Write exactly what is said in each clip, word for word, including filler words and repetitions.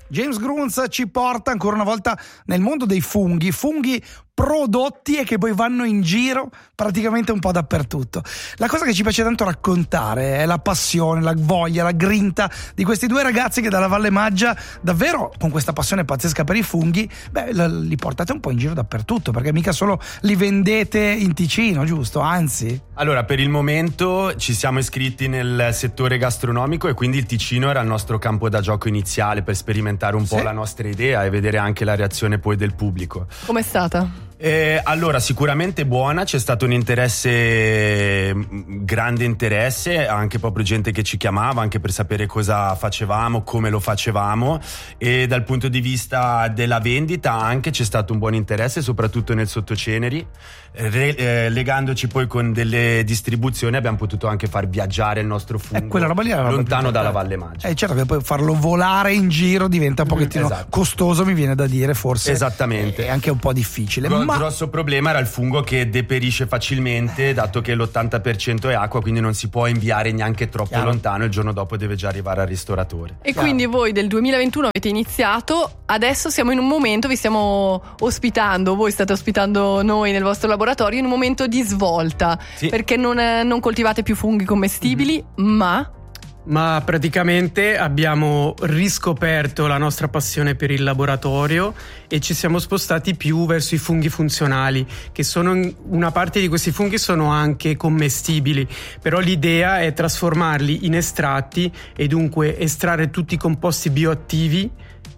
James Grunz ci porta ancora una volta nel mondo dei funghi, funghi prodotti e che poi vanno in giro praticamente un po' dappertutto. La cosa che ci piace tanto raccontare è la passione, la voglia, la grinta di questi due ragazzi che dalla Valle Maggia, davvero con questa passione pazzesca per i funghi, beh, li portate un po' in giro dappertutto, perché mica solo li vendete in Ticino, giusto? Anzi. Allora, per il momento ci siamo iscritti nel settore gastronomico e quindi il Ticino era il nostro campo da gioco iniziale per sperimentare un po' Sì. la nostra idea e vedere anche la reazione poi del pubblico. Com'è stata? Eh, allora, sicuramente buona, c'è stato un interesse, grande interesse, anche proprio gente che ci chiamava anche per sapere cosa facevamo, come lo facevamo, e dal punto di vista della vendita anche c'è stato un buon interesse, soprattutto nel Sottoceneri. Re, eh, legandoci poi con delle distribuzioni abbiamo potuto anche far viaggiare il nostro fungo Eh, quella roba lì era la roba lontano più dalla importante. Valle Maggia. Eh certo che poi farlo volare in giro diventa un pochettino esatto. costoso, mi viene da dire, forse. Esattamente. È anche un po' difficile. Gro- ma Il grosso problema era il fungo che deperisce facilmente, dato che l'ottanta per cento è acqua, quindi non si può inviare neanche troppo Chiaro. lontano, il giorno dopo deve già arrivare al ristoratore. E quindi voi del duemilaventuno avete iniziato, adesso siamo in un momento, vi stiamo ospitando, voi state ospitando noi nel vostro laboratorio in un momento di svolta, Sì. perché non, eh, non coltivate più funghi commestibili, ma Ma praticamente abbiamo riscoperto la nostra passione per il laboratorio e ci siamo spostati più verso i funghi funzionali, che sono una parte di questi funghi sono anche commestibili, però l'idea è trasformarli in estratti e dunque estrarre tutti i composti bioattivi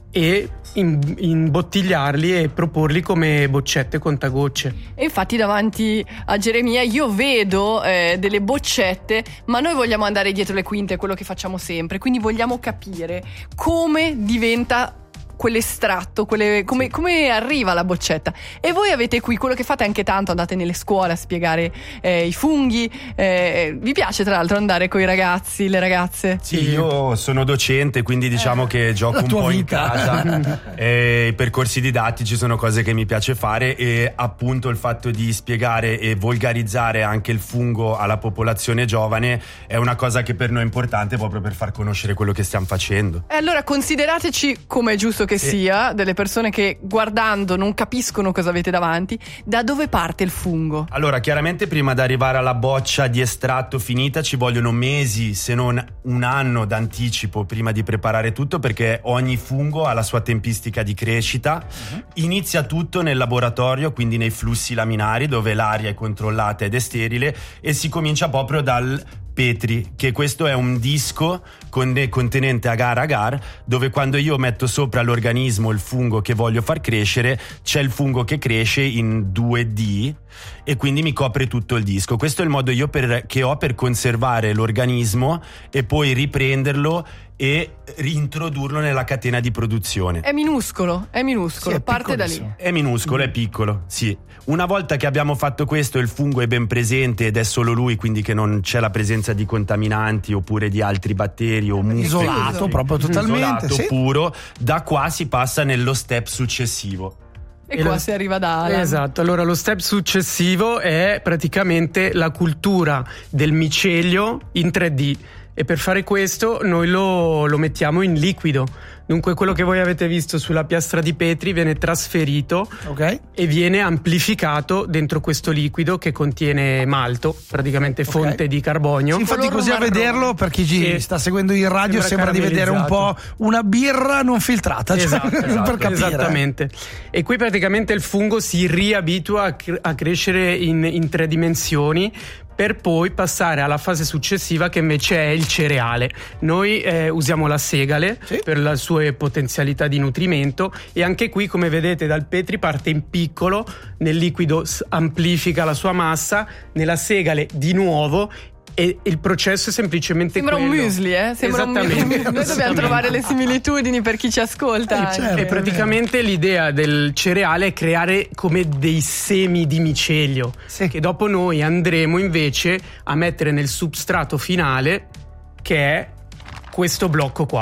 e in- imbottigliarli e proporli come boccette contagocce. e infatti davanti a Geremia io vedo eh, delle boccette, ma noi vogliamo andare dietro le quinte, è quello che facciamo sempre, quindi vogliamo capire come diventa quell'estratto, quelle, come, come arriva la boccetta. E voi avete qui quello che fate anche tanto, andate nelle scuole a spiegare eh, i funghi, eh, vi piace tra l'altro andare con i ragazzi, le ragazze? Sì, io sono docente, quindi diciamo che gioco la un tua po' in vita. casa. E i percorsi didattici sono cose che mi piace fare, e appunto il fatto di spiegare e volgarizzare anche il fungo alla popolazione giovane è una cosa che per noi è importante, proprio per far conoscere quello che stiamo facendo. E allora considerateci, come è giusto che sia, delle persone che guardando non capiscono cosa avete davanti. Da dove parte il fungo? Allora, chiaramente prima di arrivare alla boccia di estratto finita ci vogliono mesi, se non un anno d'anticipo prima di preparare tutto, perché ogni fungo ha la sua tempistica di crescita. Uh-huh. Inizia tutto nel laboratorio, quindi nei flussi laminari dove l'aria è controllata ed è sterile, e si comincia proprio dal Petri, che questo è un disco con contenente agar agar, dove quando io metto sopra l'organismo il fungo che voglio far crescere, c'è il fungo che cresce in due D e quindi mi copre tutto il disco. Questo è il modo io per, che ho per conservare l'organismo e poi riprenderlo e reintrodurlo nella catena di produzione. È minuscolo, è minuscolo, Sì, è parte da lì. piccolissimo. È minuscolo, è piccolo, sì. Una volta che abbiamo fatto questo, il fungo è ben presente ed è solo lui, quindi che non c'è la presenza di contaminanti oppure di altri batteri o muffe. Isolato, Sì. proprio totalmente, Isolato, sì. puro. Da qua si passa nello step successivo. E, E qua lo- si arriva da Alan. Esatto, allora lo step successivo è praticamente la cultura del micelio in tre D, e per fare questo noi lo, lo mettiamo in liquido. Dunque quello che voi avete visto sulla piastra di Petri viene trasferito, Ok. e viene amplificato dentro questo liquido che contiene malto, praticamente fonte Ok. di carbonio. Sì, infatti Color così a marrone. vederlo, per chi ci Sì. sta seguendo in radio, Sembra sembra, di vedere un po' caramelizzato. una birra non filtrata, cioè, Esatto, esatto, per capire. esattamente. E qui praticamente il fungo si riabitua a, cre- a crescere in, in tre dimensioni, per poi passare alla fase successiva, che invece è il cereale. Noi eh, usiamo la segale Sì. per le sue potenzialità di nutrimento, e anche qui, come vedete, dal Petri parte in piccolo, nel liquido s- amplifica la sua massa, nella segale di nuovo, e il processo è semplicemente Sembra un quello. muesli, eh? Sembra un muesli. Esattamente. Noi dobbiamo Esattamente. trovare le similitudini per chi ci ascolta. Eh, certo. E praticamente l'idea del cereale è creare come dei semi di micelio, Sì. che dopo noi andremo invece a mettere nel substrato finale, che è questo blocco qua.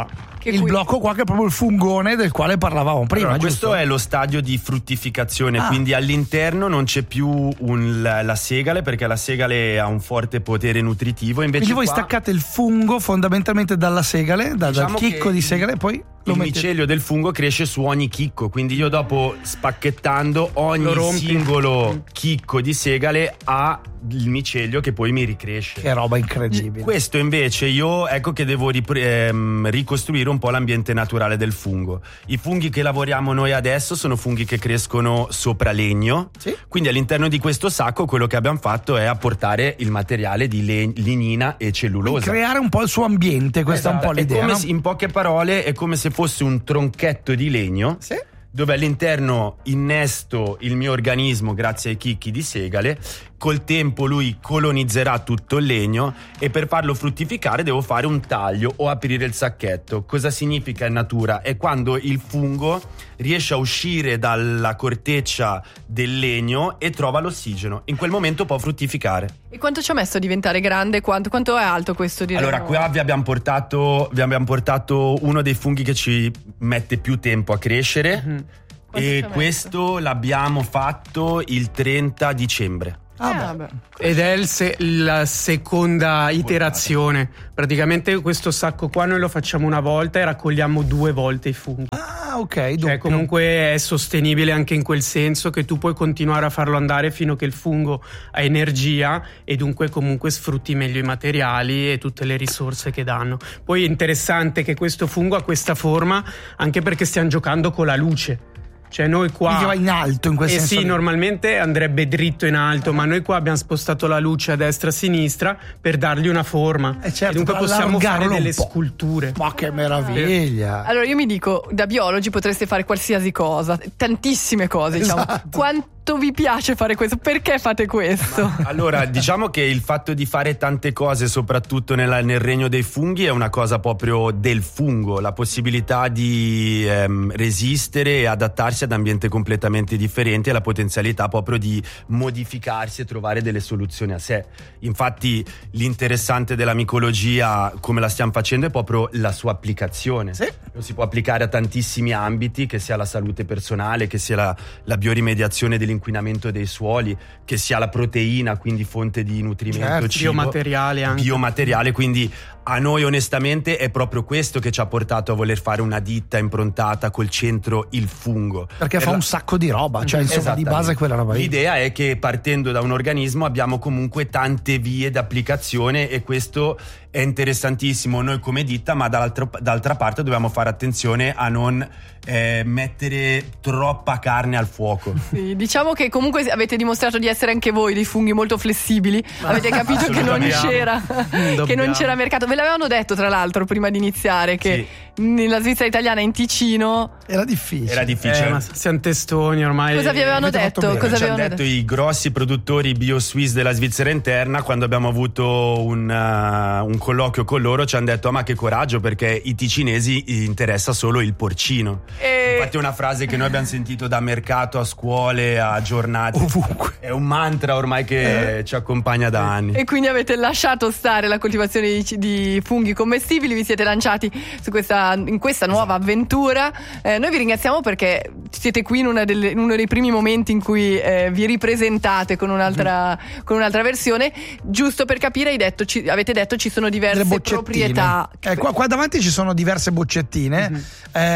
Che il qui... blocco qua che è proprio il fungone del quale parlavamo prima. Allora, giusto? questo è lo stadio di fruttificazione, Ah. quindi all'interno non c'è più un, la, la segale, perché la segale ha un forte potere nutritivo. Invece Quindi voi qua, staccate il fungo fondamentalmente dalla segale, da- Diciamo dal chicco che di segale, e poi lo il mettete. micelio del fungo cresce su ogni chicco, quindi io dopo spacchettando ogni Lo rompi. singolo chicco di segale ha il micelio che poi mi ricresce. Che roba incredibile. Questo invece io ecco che devo ripre- ehm, ricostruire un po' l'ambiente naturale del fungo. I funghi che lavoriamo noi adesso sono funghi che crescono sopra legno, Sì. quindi all'interno di questo sacco quello che abbiamo fatto è apportare il materiale di le- lignina e cellulosa. Creare un po' il suo ambiente, questa è un po' Esatto. È l'idea. come no? se- in poche parole è come se fosse un tronchetto di legno Sì. dove all'interno innesto il mio organismo grazie ai chicchi di segale. Col tempo lui colonizzerà tutto il legno e per farlo fruttificare devo fare un taglio o aprire il sacchetto. Cosa significa in natura? È quando il fungo riesce a uscire dalla corteccia del legno e trova l'ossigeno. In quel momento può fruttificare. E quanto ci ha messo a diventare grande? Quanto, quanto è alto questo direi? Allora, qua vi abbiamo portato, vi abbiamo portato uno dei funghi che ci mette più tempo a crescere. Mhm. Quanto ci E ha messo? questo l'abbiamo fatto il trenta dicembre. Ah, Eh, beh. vabbè. Ed è il se- la seconda iterazione. Praticamente questo sacco qua noi lo facciamo una volta e raccogliamo due volte i funghi. Ah, ok. Cioè doppio. comunque è sostenibile anche in quel senso che tu puoi continuare a farlo andare fino a che il fungo ha energia e dunque comunque sfrutti meglio i materiali e tutte le risorse che danno. Poi è interessante che questo fungo ha questa forma anche perché stiamo giocando con la luce. Cioè noi qua Quindi va in alto in quel eh senso sì, lì. normalmente andrebbe dritto in alto, ma noi qua abbiamo spostato la luce a destra e a sinistra per dargli una forma. Eh certo, e dunque per possiamo fare allargarlo un delle po'. sculture. Ma che meraviglia. Allora io mi dico, da biologi potreste fare qualsiasi cosa, tantissime cose, diciamo. Esatto. Quanto vi piace fare questo? Perché fate questo? Allora, diciamo che il fatto di fare tante cose, soprattutto nella- nel regno dei funghi, è una cosa proprio del fungo, la possibilità di ehm, resistere e adattarsi ad ambienti completamente differenti e la potenzialità proprio di modificarsi e trovare delle soluzioni a sé. Infatti, l'interessante della micologia, come la stiamo facendo, è proprio la sua applicazione. Sì. Lo si può applicare a tantissimi ambiti, che sia la salute personale, che sia la, la biorimediazione dell'inquinamento dei suoli, che sia la proteina, quindi fonte di nutrimento, Certo, cibo, biomateriale anche. biomateriale, quindi a noi onestamente è proprio questo che ci ha portato a voler fare una ditta improntata col centro il fungo. Perché Per fa la- un sacco di roba, cioè insomma di base è quella roba lì. L'idea è che partendo da un organismo abbiamo comunque tante vie d'applicazione e questo è interessantissimo noi come ditta, ma dall'altro- d'altra parte dobbiamo fare attenzione a non eh, mettere troppa carne al fuoco. Sì, diciamo che comunque avete dimostrato di essere anche voi dei funghi molto flessibili. Avete capito che non Assolutamente. c'era che non Dobbiamo. c'era mercato. Ve l'avevano detto tra l'altro prima di iniziare che nella Svizzera italiana in Ticino Era difficile. Era difficile. Eh, ma siamo testoni ormai. cosa vi avevano avete fatto detto? bene. Cosa Ci hanno avevano detto detto? i grossi produttori bio-swiss della Svizzera interna, quando abbiamo avuto un, uh, un colloquio con loro, ci hanno detto: ah, ma che coraggio, perché i ticinesi interessa solo il porcino. E- Infatti è una frase che noi abbiamo sentito da mercato a scuole a giornate. Ovunque. È un mantra ormai che ci accompagna da anni. E quindi avete lasciato stare la coltivazione di, di funghi commestibili, vi siete lanciati su questa, in questa nuova avventura. Eh, noi vi ringraziamo perché siete qui in, una delle- in uno dei primi momenti in cui eh, vi ripresentate con un'altra, con un'altra versione. Giusto per capire, hai detto, ci, avete detto ci sono diverse Delle boccettine. proprietà. Eh, qua, qua davanti ci sono diverse boccettine. Mhm.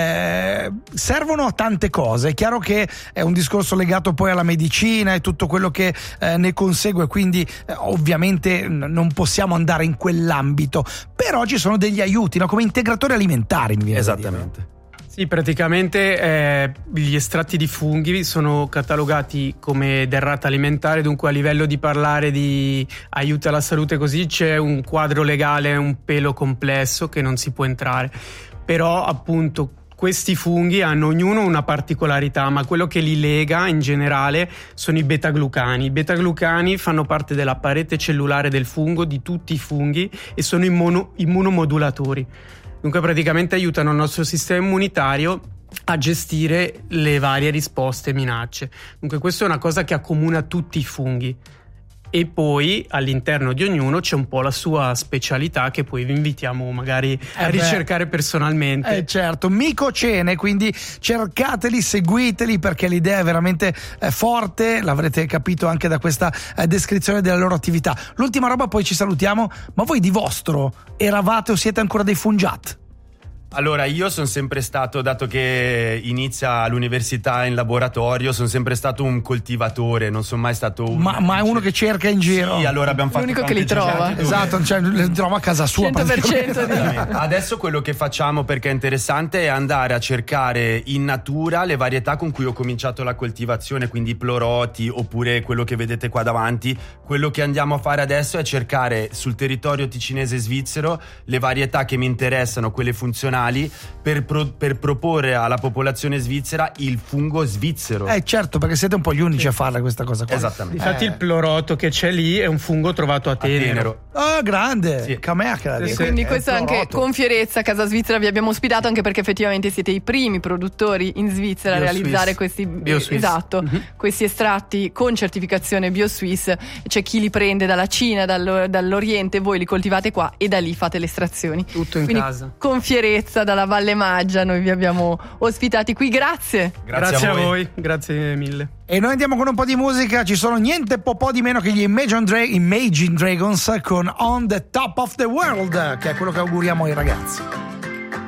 Eh, servono a tante cose. È chiaro che è un discorso legato poi alla medicina e tutto quello che eh, ne consegue, quindi eh, ovviamente n- non possiamo andare in quell'ambito. Però ci sono degli aiuti, no? Come integratori alimentari, mi viene da dire. Esattamente. Sì, praticamente eh, gli estratti di funghi sono catalogati come derrata alimentare, dunque a livello di parlare di aiuto alla salute così c'è un quadro legale un pelo complesso che non si può entrare. Però appunto questi funghi hanno ognuno una particolarità, ma quello che li lega in generale sono i beta-glucani. I beta-glucani fanno parte della parete cellulare del fungo, di tutti i funghi, e sono immuno- immunomodulatori. Dunque praticamente aiutano il nostro sistema immunitario a gestire le varie risposte e minacce. Dunque questa è una cosa che accomuna tutti i funghi. e poi all'interno di ognuno c'è un po' la sua specialità che poi vi invitiamo magari Eh a beh. ricercare personalmente. Eh certo, Micocene, quindi cercateli, seguiteli perché l'idea è veramente eh, forte, l'avrete capito anche da questa eh, descrizione della loro attività. L'ultima roba, poi ci salutiamo, ma voi di vostro eravate o siete ancora dei fungiat? Allora, io sono sempre stato, dato che inizia all'università in laboratorio, sono sempre stato un coltivatore, non sono mai stato un... Ma, ma è uno che cerca in giro? Sì, allora abbiamo fatto L'unico che li campeggiate trova. dove- Esatto, cioè, le trova a casa sua cento per cento praticamente. di... Adesso quello che facciamo, perché è interessante, è andare a cercare in natura le varietà con cui ho cominciato la coltivazione, quindi i ploroti oppure quello che vedete qua davanti. Quello che andiamo a fare adesso è cercare sul territorio ticinese e svizzero le varietà che mi interessano, quelle funzionali, per, pro- per proporre alla popolazione svizzera il fungo svizzero. Eh certo, perché siete un po' gli unici a fare questa cosa qua. Esattamente. Infatti Eh. il ploroto che c'è lì è un fungo trovato a A Tenero. Tenero. Oh, grande, Sì. Camerca. E E quindi È questo anche ploroto. con fierezza Casa Svizzera vi abbiamo ospitato, anche perché effettivamente siete i primi produttori in Svizzera a BioSwiss. realizzare questi BioSwiss. esatto, Mhm. questi estratti con certificazione BioSwiss. C'è chi li prende dalla Cina, dallo- dall'Oriente, voi li coltivate qua e da lì fate le estrazioni. Tutto in Quindi casa. con fierezza dalla Valle Maggia noi vi abbiamo ospitati qui, grazie. Grazie, a voi, grazie mille. E noi andiamo con un po' di musica, ci sono niente po' po' di meno che gli Imagine, Dra- Imagine Dragons con On the Top of the World, che è quello che auguriamo ai ragazzi.